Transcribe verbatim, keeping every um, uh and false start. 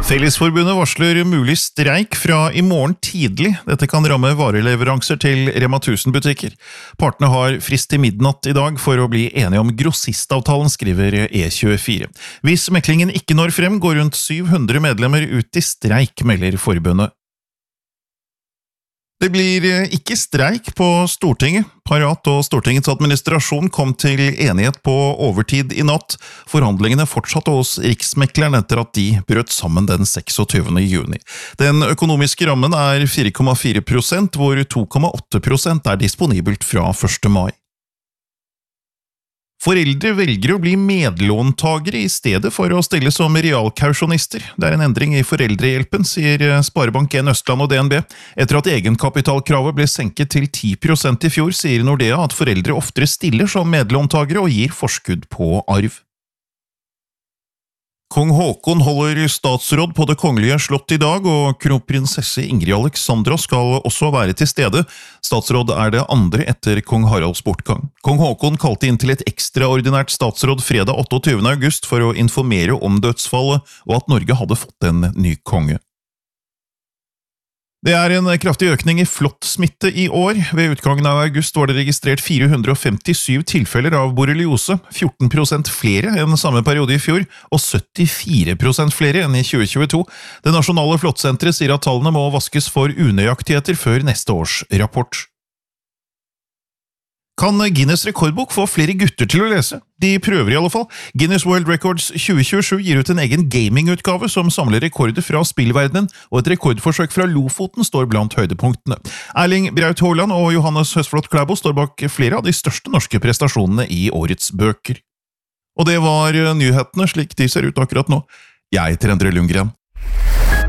Fellesforbundet varsler mulig streik fra i morgen tidlig. Dette kan ramme vareleveranser til Rema tusen-butikker. Partene har frist til midnatt i dag for å bli enige om grossistavtalen, skriver E tjuefire. Hvis meklingen ikke når frem, går rundt syv hundre medlemmer ut i streik, melder forbundet. Det blir ikke streik på Stortinget. Parat og Stortingets administrasjon kom til enighet på overtid i natt. Forhandlingene fortsatte hos Riksmekleren etter at de brøt sammen den seksogtyvende juni. Den økonomiske rammen er fire komma fire prosent, hvor to komma åtte prosent er disponibelt fra første mai. Foreldre velger å bli medlåntagere i stedet for å stille som realkausjonister. Det er en endring i foreldrehjelpen, sier Sparebank en Østland og D N B. Etter at egenkapitalkravet ble senket til ti prosent i fjor, sier Nordea at foreldre oftere stiller som medlåntagere og gir forskudd på arv. Kong Haakon holder statsråd på det kongelige slott i dag, og kronprinsesse Ingrid Alexandra skal også være til stede. Statsråd er det andre etter kong Haralds bortgang. Kong Haakon kalte inn til et ekstraordinært statsråd fredag otteogtyvende august for å informere om dødsfallet og at Norge hadde fått en ny konge. Det er en kraftig økning i flåttsmitte i år. Ved utgangen av august var det registrert fire hundre femtisju tilfeller av borreliose, fjorten prosent flere enn samme periode i fjor, og syttifire prosent flere enn i tjue tjueto. Det nasjonale flåttsenteret sier at tallene må vaskes for unøyaktigheter før neste års rapport. Kan Guinness rekordbok få flere gutter til å lese? De prøver i alle fall. Guinness World Records tjue tjuesju gir ut en egen gamingutgave som samler rekorder fra spillverdenen, og et rekordforsøk fra Lofoten står blant høydepunktene. Erling Braut Haaland og Johannes Høsflot Klæbo står bak flere av de største norske prestasjonene i årets bøker. Og det var nyhetene slik de ser ut akkurat nå. Jeg heter Endre Lundgren.